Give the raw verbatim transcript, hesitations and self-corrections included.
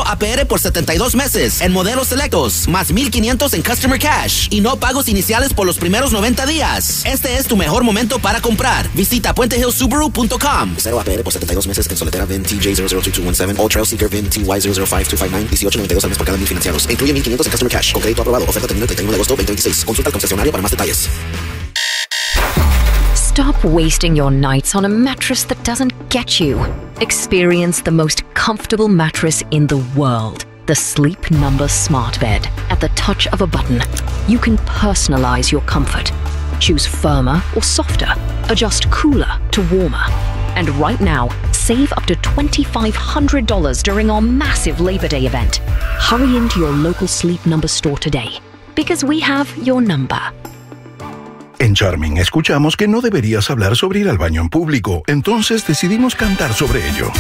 A P R por setenta y dos meses en modelos selectos, más mil quinientos en Customer Cash y no pagos iniciales por los primeros noventa días. Este es tu mejor momento para comprar. Visita puente hill subaru punto com. Cero A P R por setenta y dos meses en Soletera V I N T J cero cero dos dos uno siete, All Trail Seeker V I N T Y cero cero cinco dos cinco nueve, dieciocho noventa y dos al mes por cada mil financiados. Incluye mil quinientos en Customer Cash. Con crédito aprobado. Oferta termina el treinta y uno de agosto de veinte veintiséis. Consulta al concesionario para más detalles. Stop wasting your nights on a mattress that doesn't get you. Experience the most comfortable mattress in the world. The Sleep Number Smart Bed. At the touch of a button, you can personalize your comfort. Choose firmer or softer. Adjust cooler to warmer. And right now, save up to twenty-five hundred dollars during our massive Labor Day event. Hurry into your local Sleep Number store today, because we have your number. En Charming escuchamos que no deberías hablar sobre ir al baño en público, entonces decidimos cantar sobre ello.